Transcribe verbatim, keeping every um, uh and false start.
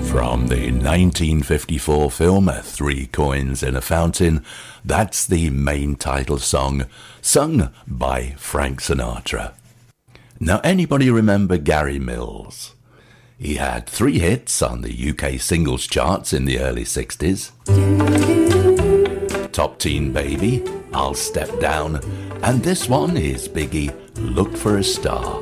From the nineteen fifty-four film Three Coins in a Fountain, that's the main title song, sung by Frank Sinatra. Now, anybody remember Gary Mills? He had three hits on the U K singles charts in the early sixties. Top Teen Baby, I'll Step Down, and this one is Biggie, Look for a Star.